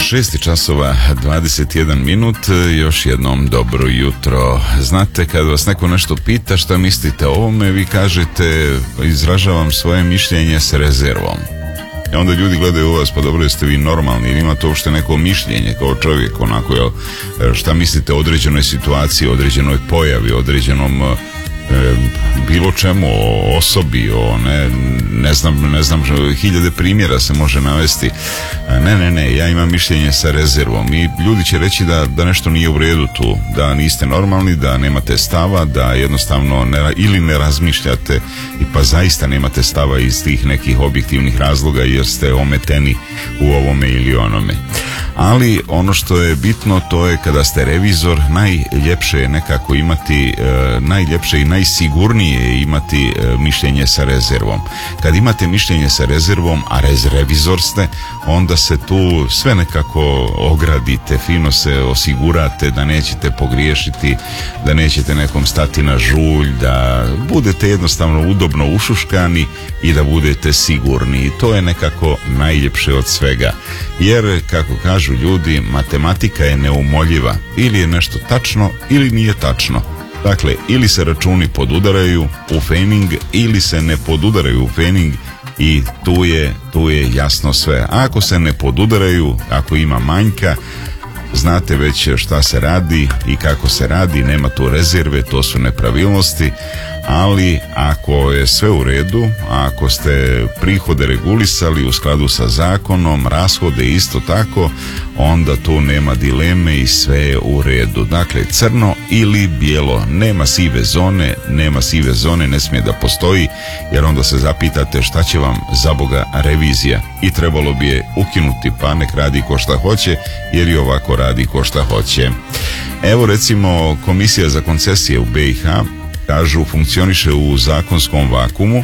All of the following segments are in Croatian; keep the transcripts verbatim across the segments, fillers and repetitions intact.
šest časova dvadeset jedan minut, još jednom dobro jutro. Znate, kad vas neko nešto pita šta mislite o ovome, vi kažete izražavam svoje mišljenje s rezervom. I onda ljudi gledaju u vas, pa dobro, jeste vi normalni ili imate uopšte neko mišljenje kao čovjek, onako, jel, šta mislite o određenoj situaciji, određenoj pojavi, određenom E, bilo čemu, o osobi, o ne, ne znam, ne znam, hiljade primjera se može navesti. Ne, ne, ne, ja imam mišljenje sa rezervom i ljudi će reći da, da nešto nije u redu tu, da niste normalni, da nemate stava, da jednostavno ne, ili ne razmišljate i pa zaista nemate stava iz tih nekih objektivnih razloga jer ste ometeni u ovome ili onome. Ali ono što je bitno, to je kada ste revizor, najljepše je nekako imati, e, najljepše i najsigurnije je imati e, mišljenje sa rezervom. Kad imate mišljenje sa rezervom, a rez revizor ste, onda se tu sve nekako ogradite, fino se osigurate da nećete pogriješiti, da nećete nekom stati na žulj, da budete jednostavno udobno ušuškani i da budete sigurni. I to je nekako najljepše od svega. Jer, kako kažu ljudi, matematika je neumoljiva. Ili je nešto tačno, ili nije tačno. Dakle, ili se računi podudaraju u fening, ili se ne podudaraju u fening i tu je, tu je jasno sve. A ako se ne podudaraju, ako ima manjka, znate već šta se radi i kako se radi, nema tu rezerve, to su nepravilnosti, ali ako je sve u redu, ako ste prihode regulisali u skladu sa zakonom, rashode isto tako, onda tu nema dileme i sve je u redu. Dakle, crno ili bijelo, nema sive zone, nema sive zone, ne smije da postoji, jer onda se zapitate šta će vam za Boga revizija i trebalo bi je ukinuti, pa nek radi ko šta hoće, jer i ovako radi ko šta hoće. Evo recimo Komisija za koncesije u be i ha, kažu, funkcioniše u zakonskom vakumu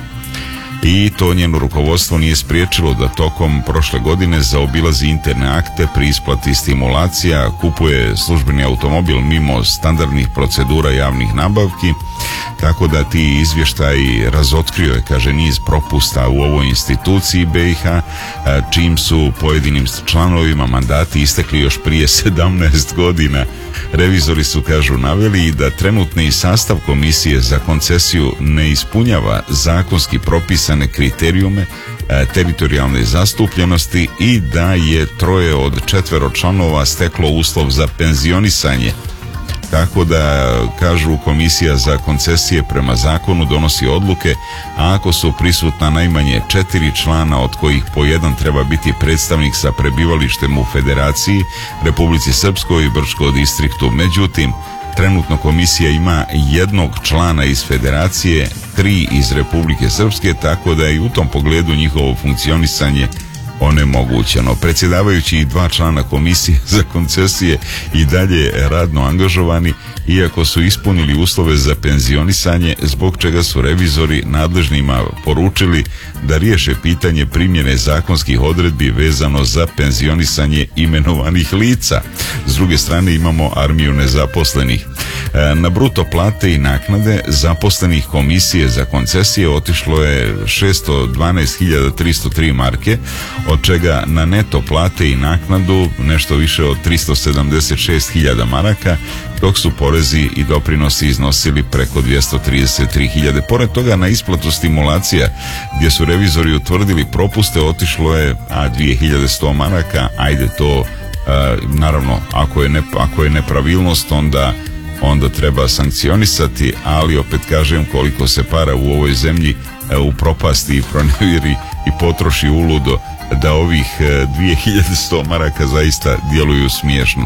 i to njeno rukovodstvo nije spriječilo da tokom prošle godine zaobilazi interne akte pri isplati stimulacija, kupuje službeni automobil mimo standardnih procedura javnih nabavki, tako da ti izvještaji razotkrio je, kaže, niz propusta u ovoj instituciji be i ha, čim su pojedinim članovima mandati istekli još prije sedamnaest godina. Revizori su, kažu, naveli i da trenutni sastav Komisije za koncesiju ne ispunjava zakonski propisane kriterijume teritorijalne zastupljenosti i da je troje od četvero članova steklo uslov za penzionisanje. Tako da, kažu, Komisija za koncesije prema zakonu donosi odluke, a ako su prisutna najmanje četiri člana, od kojih po jedan treba biti predstavnik sa prebivalištem u Federaciji, Republici Srpskoj i Brčko distriktu. Međutim, trenutno komisija ima jednog člana iz Federacije, tri iz Republike Srpske, tako da je i u tom pogledu njihovo funkcionisanje onemogućeno. Predsjedavajući i dva člana Komisije za koncesije i dalje radno angažovani, iako su ispunili uslove za penzionisanje, zbog čega su revizori nadležnima poručili da riješe pitanje primjene zakonskih odredbi vezano za penzionisanje imenovanih lica. S druge strane imamo armiju nezaposlenih. Na bruto plate i naknade zaposlenih Komisije za koncesije otišlo je šesto dvanaest hiljada tristo tri marke, od čega na neto plate i naknadu nešto više od tristo sedamdeset šest hiljada maraka, dok su porezi i doprinosi iznosili preko dvjesto trideset tri hiljade. Pored toga, na isplatu stimulacija, gdje su revizori utvrdili propuste, otišlo je a dvije hiljade sto maraka. Ajde to, a, naravno, ako je, ne, ako je nepravilnost, onda onda treba sankcionisati, ali opet kažem, koliko se para u ovoj zemlji e, upropasti i pronevjeri i potroši uludo, da ovih e, dvije hiljade sto maraka zaista djeluju smiješno.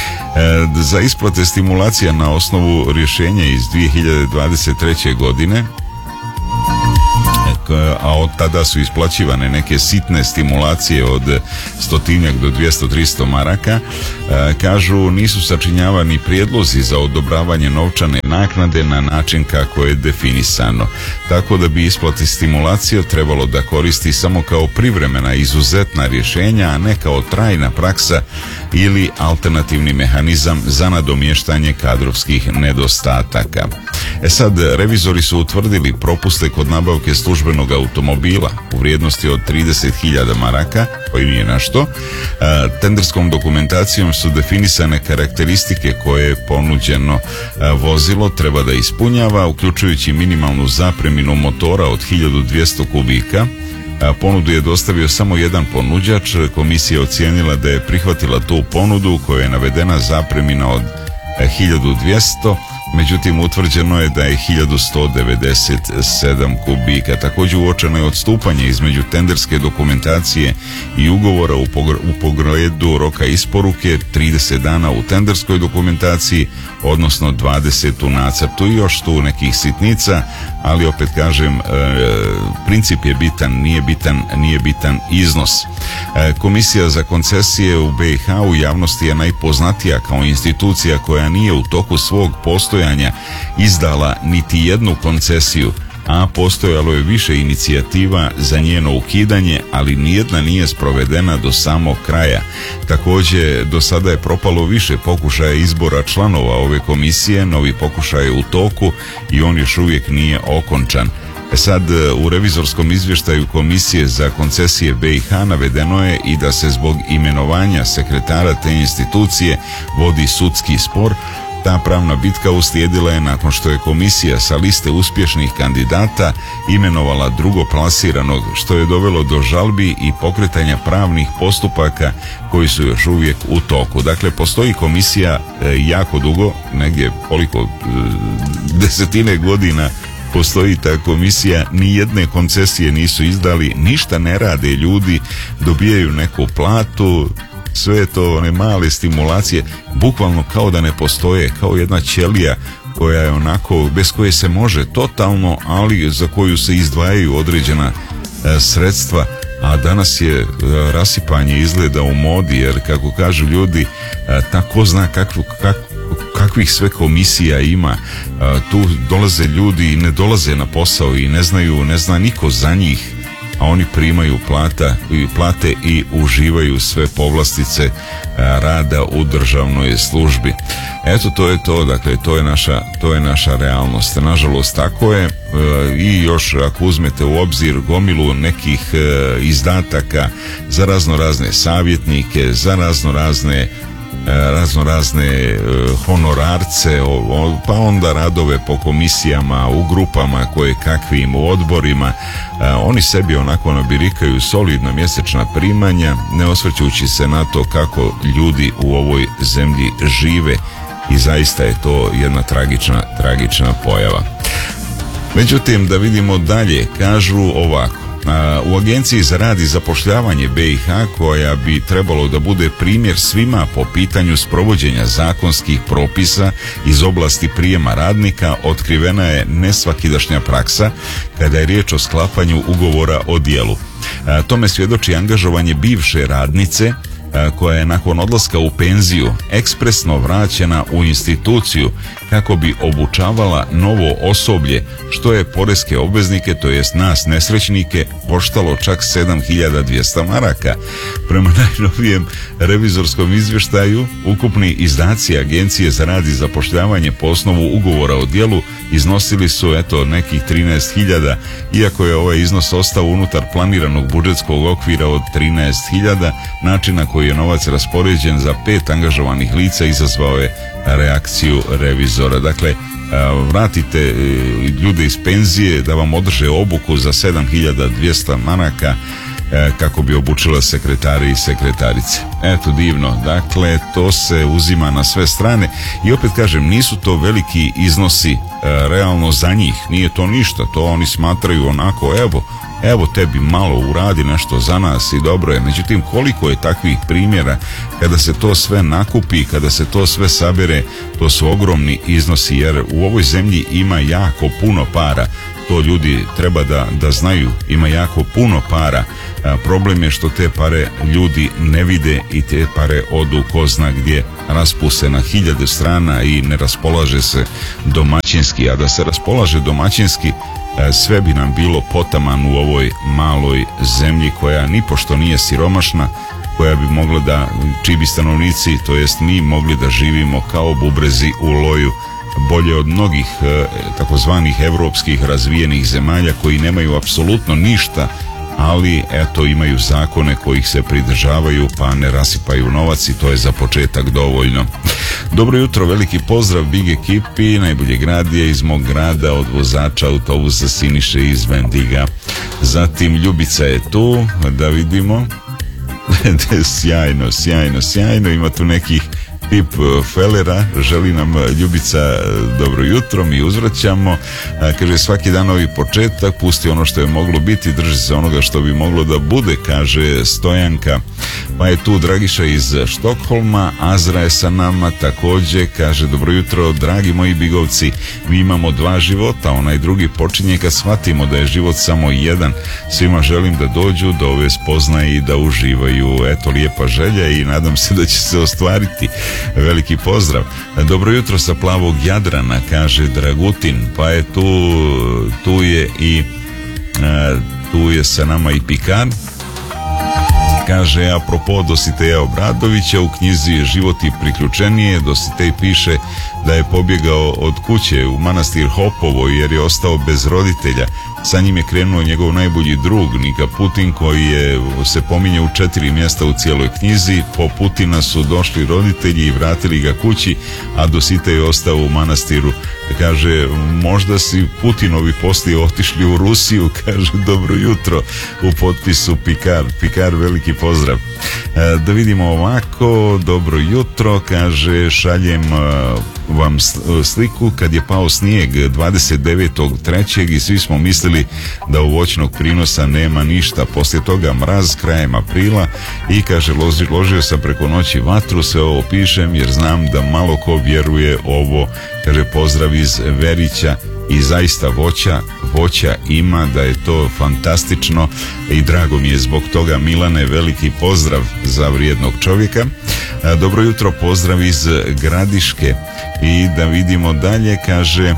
E, za isplate stimulacija na osnovu rješenja iz dvije hiljade dvadeset treće godine, a od tada su isplaćivane neke sitne stimulacije od stotinjak do dvjesto do tristo maraka, kažu, nisu sačinjavani prijedlozi za odobravanje novčane naknade na način kako je definisano. Tako da bi isplati stimulacije trebalo da koristi samo kao privremena izuzetna rješenja, a ne kao trajna praksa ili alternativni mehanizam za nadomještanje kadrovskih nedostataka. E sad, revizori su utvrdili propuste kod nabavke službenog automobila u vrijednosti od trideset hiljada maraka, koji nije našto. Tenderskom dokumentacijom su definisane karakteristike koje ponuđeno vozilo treba da ispunjava, uključujući minimalnu zapreminu motora od hiljadu dvjesto kubika. Ponudu je dostavio samo jedan ponuđač. Komisija je ocijenila da je prihvatila tu ponudu koja je navedena zapremina od hiljadu dvjesto, međutim utvrđeno je da je hiljadu sto devedeset sedam kubika. Također uočeno je odstupanje između tenderske dokumentacije i ugovora u, pogr- u pogledu roka isporuke, trideset dana u tenderskoj dokumentaciji, odnosno dvadeset u nacrtu, i još tu nekih sitnica, ali opet kažem, e, princip je bitan, nije bitan, nije bitan iznos. E, Komisija za koncesije u B i H u javnosti je najpoznatija kao institucija koja nije u toku svog postojanja izdala niti jednu koncesiju, a postojalo je više inicijativa za njeno ukidanje, ali nijedna nije sprovedena do samog kraja. Također, do sada je propalo više pokušaja izbora članova ove komisije, novi pokušaj je u toku i on još uvijek nije okončan. Sad, u revizorskom izvještaju Komisije za koncesije B i H navedeno je i da se zbog imenovanja sekretara te institucije vodi sudski spor. Ta pravna bitka uslijedila je nakon što je komisija sa liste uspješnih kandidata imenovala drugoplasiranog, što je dovelo do žalbi i pokretanja pravnih postupaka koji su još uvijek u toku. Dakle, postoji komisija e, jako dugo, negdje koliko, e, desetine godina postoji ta komisija, ni jedne koncesije nisu izdali, ništa ne rade ljudi, dobijaju neku platu, sve je to one male stimulacije, bukvalno kao da ne postoje, kao jedna ćelija koja je onako, bez koje se može totalno, ali za koju se izdvajaju određena e, sredstva, a danas je e, rasipanje izgleda u modi, jer kako kažu ljudi, e, tako zna kakvu, kak, kakvih sve komisija ima, e, tu dolaze ljudi i ne dolaze na posao i ne znaju, ne zna niko za njih, a oni primaju plata, plate i uživaju sve povlastice rada u državnoj službi. Eto, to je to, dakle, to je naša, to je naša realnost. Nažalost, tako je. I još ako uzmete u obzir gomilu nekih izdataka za razno razne savjetnike, za razno razne razno razne honorarce, pa onda radove po komisijama, u grupama, koje kakvim, u odborima, oni sebi onako nabirikaju solidna mjesečna primanja, ne osvrćući se na to kako ljudi u ovoj zemlji žive, i zaista je to jedna tragična, tragična pojava. Međutim, da vidimo dalje, kažu ovako. U Agenciji za rad i zapošljavanje B i H, koja bi trebalo da bude primjer svima po pitanju sprovođenja zakonskih propisa iz oblasti prijema radnika, otkrivena je nesvakidašnja praksa kada je riječ o sklapanju ugovora o djelu. Tome svjedoči angažovanje bivše radnice koja je nakon odlaska u penziju ekspresno vraćena u instituciju kako bi obučavala novo osoblje, što je poreske obveznike, to jest nas nesrećnike, koštalo čak sedam hiljada dvjesto maraka. Prema najnovijem revizorskom izvještaju, ukupni izdaci Agencije za rad i zapošljavanje po osnovu ugovora o djelu iznosili su eto nekih trinaest hiljada, iako je ovaj iznos ostao unutar planiranog budžetskog okvira od trinaest hiljada. Način na koji je novac raspoređen za pet angažovanih lica izazvao je reakciju revizora. Dakle, vratite ljude iz penzije da vam održe obuku za sedam hiljada dvjesto maraka kako bi obučila sekretari i sekretarice. Eto, divno. Dakle, to se uzima na sve strane i opet kažem, nisu to veliki iznosi realno za njih, nije to ništa, to oni smatraju onako, evo evo tebi malo uradi nešto za nas i dobro je. Međutim, koliko je takvih primjera kada se to sve nakupi, kada se to sve sabere, to su ogromni iznosi, jer u ovoj zemlji ima jako puno para. To ljudi treba da, da znaju, ima jako puno para. A, problem je što te pare ljudi ne vide i te pare odu ko zna gdje, raspuse na hiljade strana i ne raspolaže se domaćinski. A da se raspolaže domaćinski, sve bi nam bilo potaman u ovoj maloj zemlji koja nipošto nije siromašna, koja bi mogla da, čiji bi stanovnici, to jest mi, mogli da živimo kao bubrezi u loju bolje od mnogih e, takozvanih evropskih razvijenih zemalja koji nemaju apsolutno ništa, ali eto imaju zakone kojih se pridržavaju pa ne rasipaju novac i to je za početak dovoljno. Dobro jutro, veliki pozdrav Big ekipi, najbolje grad je iz mog grada, od vozača autobusa Siniše iz Vendiga. Zatim Ljubica je tu, da vidimo. sjajno, sjajno, sjajno, ima tu nekih tip felera, želi nam Ljubica dobro jutro, mi uzvraćamo. Kaže, svaki dan novi početak, pusti ono što je moglo biti, drži se onoga što bi moglo da bude, kaže Stojanka. Pa je tu Dragiša iz Štokholma, Azra je sa nama također, kaže, dobro jutro dragi moji bigovci, mi imamo dva života, onaj drugi počinje kad shvatimo da je život samo jedan. Svima želim da dođu do ove spoznaje i da uživaju. Eto, lijepa želja i nadam se da će se ostvariti. Veliki pozdrav. Dobro jutro sa plavog Jadrana, kaže Dragutin. Pa je tu, tu je i tu je sa nama i Pikar. Kaže, apropo Dositeja Obradovića, u knjizi Život i priključenije Dositej piše da je pobjegao od kuće u manastir Hopovo jer je ostao bez roditelja. Sa njim je krenuo njegov najbolji drug Nika Putin, koji je se pominje u četiri mjesta u cijeloj knjizi. Po Putina su došli roditelji i vratili ga kući, a Dositej je ostao u manastiru. Kaže, možda si Putinovi poslije otišli u Rusiju, kaže dobro jutro u potpisu Pikar. Pikar, veliki pozdrav. E, da vidimo ovako, dobro jutro, kaže, šaljem vam sliku kad je pao snijeg dvadeset devetog trećeg i svi smo mislili da u voćnog prinosa nema ništa. Poslije toga mraz krajem aprila i kaže, loži, ložio sam preko noći vatru, sve ovo pišem jer znam da malo ko vjeruje ovo. Kaže, pozdrav iz Verića i zaista voća, voća ima, da je to fantastično i drago mi je zbog toga. Milane, veliki pozdrav za vrijednog čovjeka. Dobro jutro, pozdrav iz Gradiške i da vidimo dalje, kaže,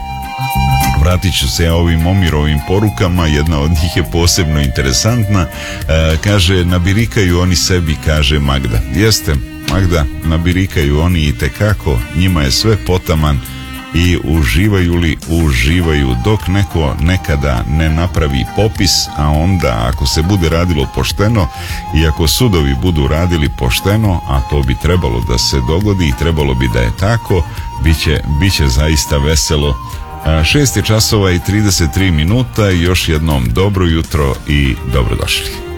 vratit ću se ja ovim Omirovim porukama, jedna od njih je posebno interesantna. E, kaže, nabirikaju oni sebi, kaže Magda. Jeste, Magda, nabirikaju oni i tekako, njima je sve potaman i uživaju li, uživaju dok neko nekada ne napravi popis, a onda ako se bude radilo pošteno i ako sudovi budu radili pošteno, a to bi trebalo da se dogodi i trebalo bi da je tako, bit će, bit će zaista veselo. Šest je časova i trideset tri minuta i još jednom dobro jutro i dobrodošli.